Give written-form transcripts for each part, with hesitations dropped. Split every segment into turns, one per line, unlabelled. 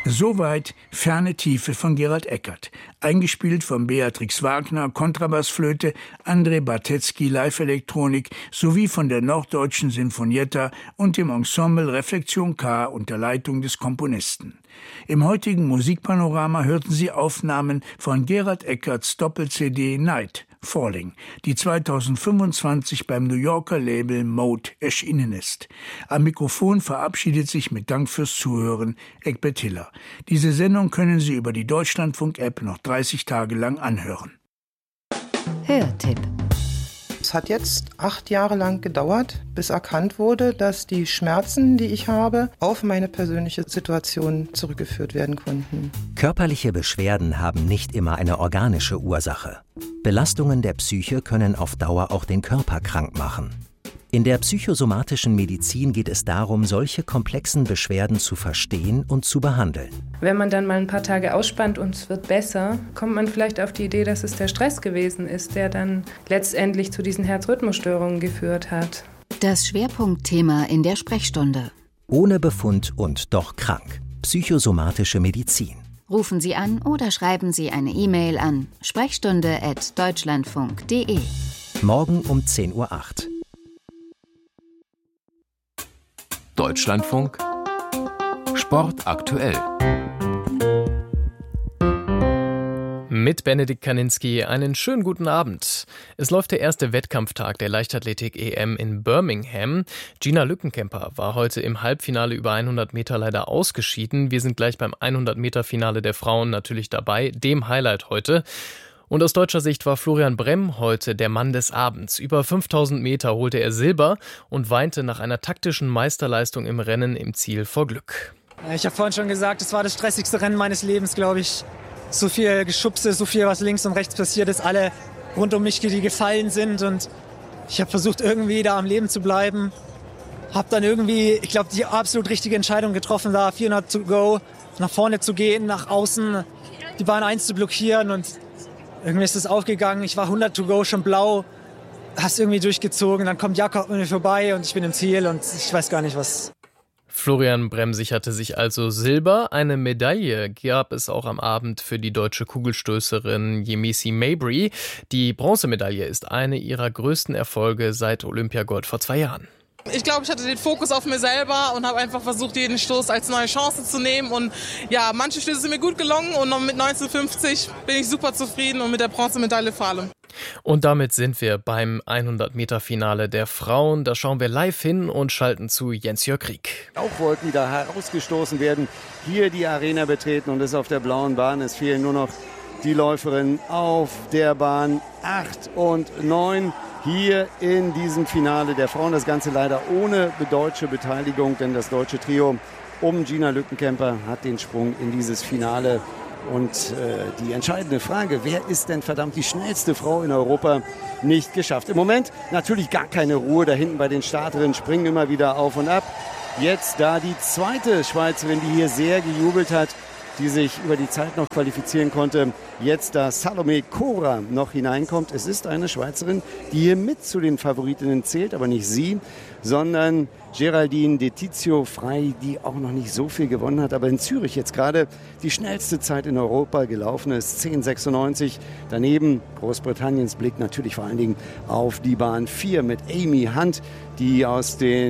Soweit Ferne Tiefe von Gerald Eckert, eingespielt von Beatrix Wagner, Kontrabassflöte, André Bartetzky, Live-Elektronik sowie von der Norddeutschen Sinfonietta und dem Ensemble Reflexion K unter Leitung des Komponisten. Im heutigen Musikpanorama hörten Sie Aufnahmen von Gerald Eckerts Doppel-CD Night Falling, die 2025 beim New Yorker Label Mode erschienen ist. Am Mikrofon verabschiedet sich mit Dank fürs Zuhören Egbert Hiller. Diese Sendung können Sie über die Deutschlandfunk-App noch 30 Tage lang anhören.
Hörtipp.
Es hat jetzt 8 Jahre lang gedauert, bis erkannt wurde, dass die Schmerzen, die ich habe, auf meine persönliche Situation zurückgeführt werden konnten.
Körperliche Beschwerden haben nicht immer eine organische Ursache. Belastungen der Psyche können auf Dauer auch den Körper krank machen. In der psychosomatischen Medizin geht es darum, solche komplexen Beschwerden zu verstehen und zu behandeln.
Wenn man dann mal ein paar Tage ausspannt und es wird besser, kommt man vielleicht auf die Idee, dass es der Stress gewesen ist, der dann letztendlich zu diesen Herzrhythmusstörungen geführt hat.
Das Schwerpunktthema in der Sprechstunde.
Ohne Befund und doch krank. Psychosomatische Medizin.
Rufen Sie an oder schreiben Sie eine E-Mail an sprechstunde@deutschlandfunk.de.
Morgen um 10:08 Uhr.
Deutschlandfunk Sport aktuell.
Mit Benedikt Kaninski einen schönen guten Abend. Es läuft der erste Wettkampftag der Leichtathletik-EM in Birmingham. Gina Lückenkämper war heute im Halbfinale über 100 Meter leider ausgeschieden. Wir sind gleich beim 100-Meter-Finale der Frauen natürlich dabei, dem Highlight heute. Und aus deutscher Sicht war Florian Bremm heute der Mann des Abends. Über 5000 Meter holte er Silber und weinte nach einer taktischen Meisterleistung im Rennen im Ziel vor Glück.
Ich habe vorhin schon gesagt, es war das stressigste Rennen meines Lebens, glaube ich. So viel Geschubse, so viel, was links und rechts passiert ist, alle rund um mich, die gefallen sind. Und ich habe versucht, irgendwie da am Leben zu bleiben. Habe dann irgendwie, ich glaube, die absolut richtige Entscheidung getroffen, da 400 to go, nach vorne zu gehen, nach außen, die Bahn 1 zu blockieren. Und irgendwie ist es aufgegangen. Ich war 100 to go, schon blau. Hast irgendwie durchgezogen. Dann kommt Jakob mir vorbei und ich bin im Ziel und ich weiß gar nicht, was.
Florian Bremm sicherte sich also Silber. Eine Medaille gab es auch am Abend für die deutsche Kugelstößerin Yemisi Mabry. Die Bronzemedaille ist eine ihrer größten Erfolge seit Olympiagold vor 2 Jahren.
Ich glaube, ich hatte den Fokus auf mir selber und habe einfach versucht, jeden Stoß als neue Chance zu nehmen. Und ja, manche Stöße sind mir gut gelungen und mit 1950 bin ich super zufrieden und mit der Bronzemedaille vor allem.
Und damit sind wir beim 100-Meter-Finale der Frauen. Da schauen wir live hin und schalten zu Jens-Jörg Rieck.
Auch wollten da herausgestoßen werden, hier die Arena betreten und es auf der blauen Bahn. Es fehlen nur noch die Läuferinnen auf der Bahn 8 und 9. Hier in diesem Finale der Frauen. Das Ganze leider ohne deutsche Beteiligung, denn das deutsche Trio um Gina Lückenkämper hat den Sprung in dieses Finale. Und die entscheidende Frage, wer ist denn verdammt die schnellste Frau in Europa, nicht geschafft? Im Moment natürlich gar keine Ruhe. Da hinten bei den Starterinnen springen immer wieder auf und ab. Jetzt da die zweite Schweizerin, die hier sehr gejubelt hat, die sich über die Zeit noch qualifizieren konnte. Jetzt da Salome Cora noch hineinkommt. Es ist eine Schweizerin, die hier mit zu den Favoritinnen zählt, aber nicht sie, sondern Geraldine Detizio Frey, die auch noch nicht so viel gewonnen hat, aber in Zürich jetzt gerade die schnellste Zeit in Europa gelaufen ist, 10,96. Daneben Großbritanniens Blick natürlich vor allen Dingen auf die Bahn 4 mit Amy Hunt, die aus der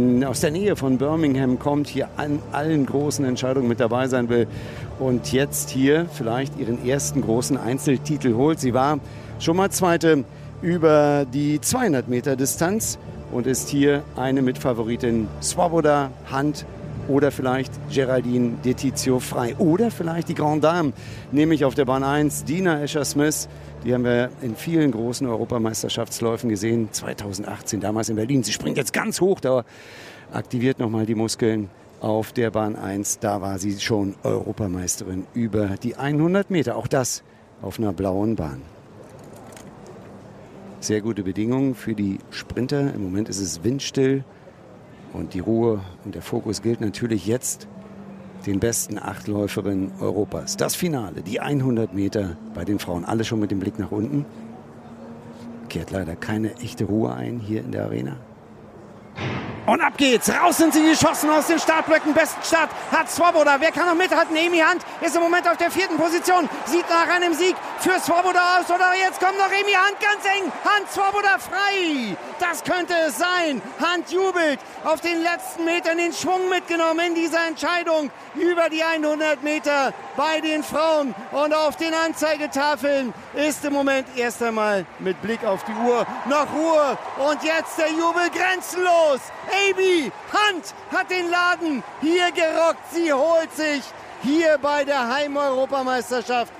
Nähe von Birmingham kommt, hier an allen großen Entscheidungen mit dabei sein will und jetzt hier vielleicht ihren ersten großen Einzeltitel holt. Sie war schon mal Zweite über die 200 Meter Distanz und ist hier eine Mitfavoritin. Swoboda, Hunt oder vielleicht Geraldine Detizio Frey oder vielleicht die Grande Dame, nämlich auf der Bahn 1 Dina Escher-Smith. Die haben wir in vielen großen Europameisterschaftsläufen gesehen, 2018 damals in Berlin. Sie springt jetzt ganz hoch, da aktiviert nochmal die Muskeln auf der Bahn 1. Da war sie schon Europameisterin über die 100 Meter, auch das auf einer blauen Bahn. Sehr gute Bedingungen für die Sprinter. Im Moment ist es windstill und die Ruhe und der Fokus gilt natürlich jetzt den besten 8 Läuferinnen Europas. Das Finale, die 100 Meter bei den Frauen, alle schon mit dem Blick nach unten. Kehrt leider keine echte Ruhe ein hier in der Arena. Und ab geht's. Raus sind sie geschossen aus den Startblöcken. Besten Start hat Swoboda. Wer kann noch mithalten? Amy Hunt ist im Moment auf der 4. Position. Sieht nach einem Sieg für Swoboda aus. Oder jetzt kommt noch Amy Hunt ganz eng. Hunt, Swoboda frei. Das könnte es sein. Hunt jubelt. Auf den letzten Metern den Schwung mitgenommen in dieser Entscheidung. Über die 100 Meter bei den Frauen. Und auf den Anzeigetafeln ist im Moment erst einmal mit Blick auf die Uhr noch Ruhe. Und jetzt der Jubel grenzenlos. Amy Hunt hat den Laden hier gerockt. Sie holt sich hier bei der Heim-Europameisterschaft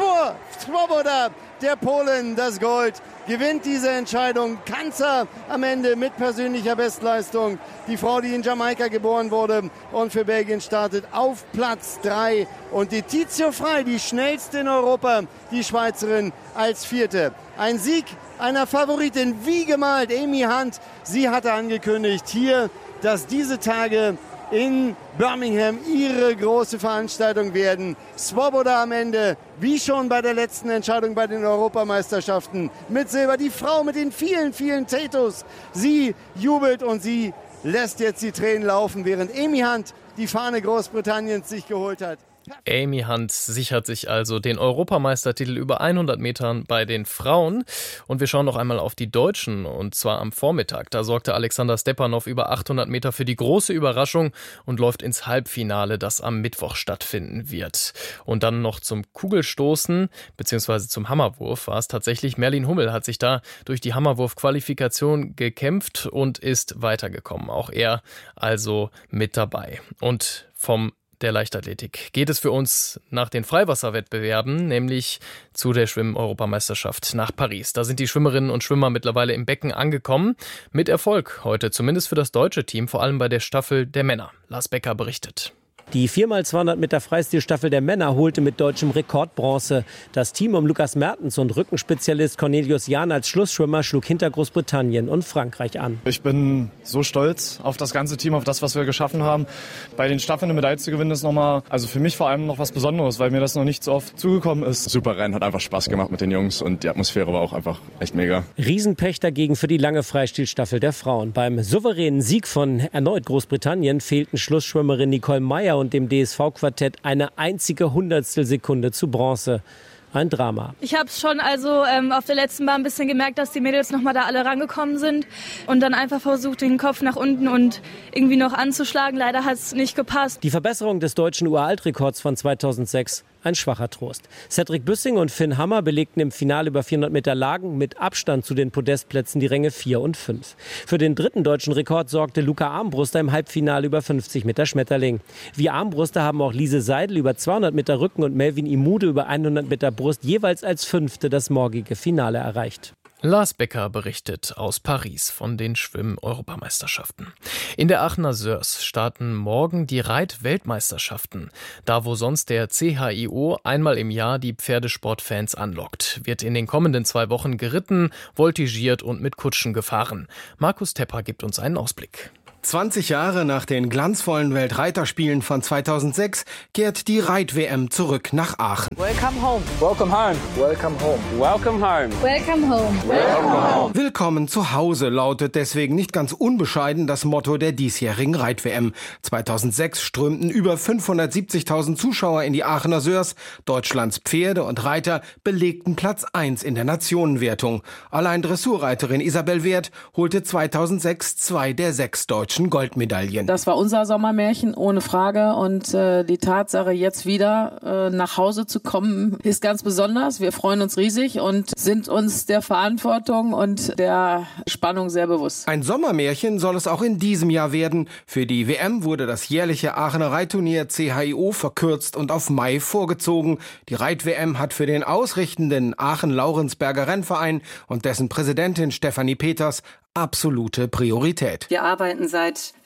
Swoboda, der Polen, das Gold. Gewinnt diese Entscheidung. Kanzer am Ende mit persönlicher Bestleistung. Die Frau, die in Jamaika geboren wurde und für Belgien startet, auf Platz 3. Und Letizia Frey, die schnellste in Europa, die Schweizerin, als 4. Ein Sieg einer Favoritin, wie gemalt. Amy Hunt, sie hatte angekündigt hier, dass diese Tage in Birmingham ihre große Veranstaltung werden. Swoboda am Ende, wie schon bei der letzten Entscheidung bei den Europameisterschaften, mit Silber. Die Frau mit den vielen, vielen Tatus. Sie jubelt und sie lässt jetzt die Tränen laufen, während Amy Hunt die Fahne Großbritanniens sich geholt hat.
Amy Hunt sichert sich also den Europameistertitel über 100 Metern bei den Frauen. Und wir schauen noch einmal auf die Deutschen, und zwar am Vormittag. Da sorgte Alexander Stepanov über 800 Meter für die große Überraschung und läuft ins Halbfinale, das am Mittwoch stattfinden wird. Und dann noch zum Kugelstoßen bzw. zum Hammerwurf war es tatsächlich. Merlin Hummel hat sich da durch die Hammerwurf-Qualifikation gekämpft und ist weitergekommen. Auch er also mit dabei. Und vom der Leichtathletik geht es für uns nach den Freiwasserwettbewerben, nämlich zu der Schwimm-Europameisterschaft nach Paris. Da sind die Schwimmerinnen und Schwimmer mittlerweile im Becken angekommen. Mit Erfolg heute, zumindest für das deutsche Team, vor allem bei der Staffel der Männer. Lars Becker berichtet.
Die 4x200 Meter Freistilstaffel der Männer holte mit deutschem Rekord Bronze. Das Team um Lukas Mertens und Rückenspezialist Cornelius Jahn als Schlussschwimmer schlug hinter Großbritannien und Frankreich an.
Ich bin so stolz auf das ganze Team, auf das, was wir geschaffen haben. Bei den Staffeln eine Medaille zu gewinnen, ist nochmal, also für mich vor allem noch was Besonderes, weil mir das noch nicht so oft zugekommen ist.
Super Rennen, hat einfach Spaß gemacht mit den Jungs und die Atmosphäre war auch einfach echt mega.
Riesenpech dagegen für die lange Freistilstaffel der Frauen. Beim souveränen Sieg von erneut Großbritannien fehlten Schlussschwimmerin Nicole Meyer und dem DSV-Quartett eine einzige Hundertstelsekunde zu Bronze. Ein Drama.
Ich habe schon auf der letzten Bahn ein bisschen gemerkt, dass die Mädels nochmal da alle rangekommen sind und dann einfach versucht, den Kopf nach unten und irgendwie noch anzuschlagen. Leider hat es nicht gepasst.
Die Verbesserung des deutschen Uraltrekords von 2006, ein schwacher Trost. Cedric Büssing und Finn Hammer belegten im Finale über 400 Meter Lagen mit Abstand zu den Podestplätzen die Ränge 4 und 5. Für den dritten deutschen Rekord sorgte Luca Armbruster im Halbfinale über 50 Meter Schmetterling. Wie Armbruster haben auch Lise Seidel über 200 Meter Rücken und Melvin Imude über 100 Meter Brust jeweils als Fünfte das morgige Finale erreicht.
Lars Becker berichtet aus Paris von den Schwimm-Europameisterschaften. In der Aachener Sörs starten morgen die Reit-Weltmeisterschaften. Da, wo sonst der CHIO einmal im Jahr die Pferdesportfans anlockt, wird in den kommenden 2 Wochen geritten, voltigiert und mit Kutschen gefahren. Markus Tepper gibt uns einen Ausblick.
20 Jahre nach den glanzvollen Weltreiterspielen von 2006 kehrt die Reit-WM zurück nach Aachen.
Welcome home. Welcome home. Welcome home. Welcome home.
Welcome home.
Welcome home.
Willkommen zu Hause lautet deswegen nicht ganz unbescheiden das Motto der diesjährigen Reit-WM. 2006 strömten über 570.000 Zuschauer in die Aachener Sörs. Deutschlands Pferde und Reiter belegten Platz 1 in der Nationenwertung. Allein Dressurreiterin Isabel Wert holte 2006 2 der 6 deutschen Goldmedaillen.
Das war unser Sommermärchen, ohne Frage. Und die Tatsache, jetzt wieder nach Hause zu kommen, ist ganz besonders. Wir freuen uns riesig und sind uns der Verantwortung und der Spannung sehr bewusst.
Ein Sommermärchen soll es auch in diesem Jahr werden. Für die WM wurde das jährliche Aachener Reitturnier CHIO verkürzt und auf Mai vorgezogen. Die Reit-WM hat für den ausrichtenden Aachen-Laurensberger Rennverein und dessen Präsidentin Stefanie Peters absolute Priorität.
Wir arbeiten seit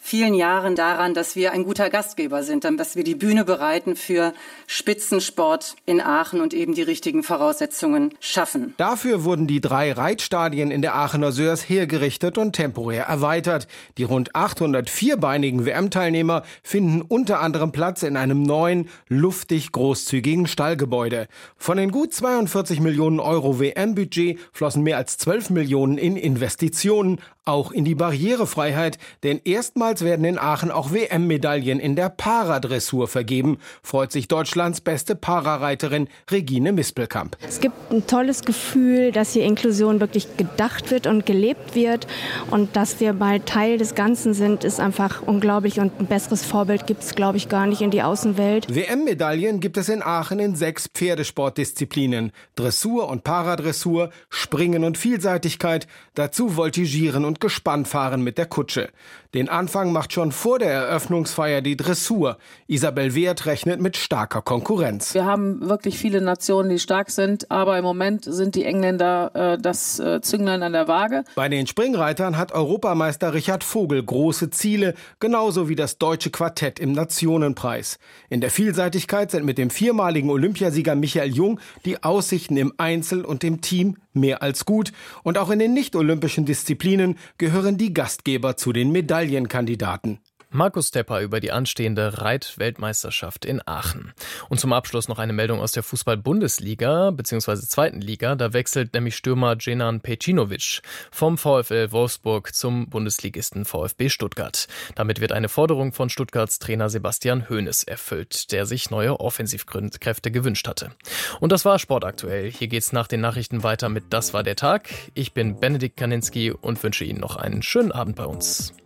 vielen Jahren daran, dass wir ein guter Gastgeber sind, dass wir die Bühne bereiten für Spitzensport in Aachen und eben die richtigen Voraussetzungen schaffen.
Dafür wurden die 3 Reitstadien in der Aachener Sörs hergerichtet und temporär erweitert. Die rund 800 vierbeinigen WM-Teilnehmer finden unter anderem Platz in einem neuen, luftig großzügigen Stallgebäude. Von den gut 42 Millionen Euro WM-Budget flossen mehr als 12 Millionen in Investitionen, auch in die Barrierefreiheit, denn erstmals werden in Aachen auch WM-Medaillen in der Paradressur vergeben, freut sich Deutschlands beste Parareiterin Regine Mispelkamp.
Es gibt ein tolles Gefühl, dass hier Inklusion wirklich gedacht wird und gelebt wird und dass wir bald Teil des Ganzen sind, ist einfach unglaublich und ein besseres Vorbild gibt es, glaube ich, gar nicht in die Außenwelt.
WM-Medaillen gibt es in Aachen in 6 Pferdesportdisziplinen, Dressur und Paradressur, Springen und Vielseitigkeit, dazu Voltigieren und Gespannfahren mit der Kutsche. Den Anfang macht schon vor der Eröffnungsfeier die Dressur. Isabel Wehrt rechnet mit starker Konkurrenz.
Wir haben wirklich viele Nationen, die stark sind, aber im Moment sind die Engländer das Zünglein an der Waage.
Bei den Springreitern hat Europameister Richard Vogel große Ziele, genauso wie das deutsche Quartett im Nationenpreis. In der Vielseitigkeit sind mit dem 4-maligen Olympiasieger Michael Jung die Aussichten im Einzel und im Team mehr als gut. Und auch in den nicht-olympischen Disziplinen gehören die Gastgeber zu den Medaillenkandidaten.
Markus Tepper über die anstehende Reitweltmeisterschaft in Aachen. Und zum Abschluss noch eine Meldung aus der Fußball-Bundesliga bzw. 2. Liga. Da wechselt nämlich Stürmer Dženan Pejcinović vom VfL Wolfsburg zum Bundesligisten VfB Stuttgart. Damit wird eine Forderung von Stuttgarts Trainer Sebastian Hoeneß erfüllt, der sich neue Offensivkräfte gewünscht hatte. Und das war Sportaktuell. Hier geht's nach den Nachrichten weiter mit Das war der Tag. Ich bin Benedikt Kaninski und wünsche Ihnen noch einen schönen Abend bei uns.